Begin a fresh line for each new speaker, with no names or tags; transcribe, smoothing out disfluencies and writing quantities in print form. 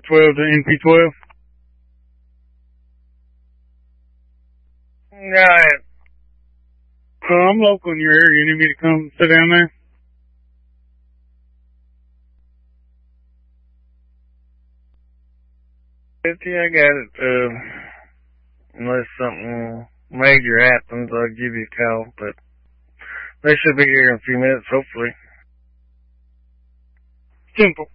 12 to NP12. Right. I'm local in your area. You need me to come sit down there? I got it. Unless something major happens, I'll give you a call. But they should be here in a few minutes, hopefully. Simple.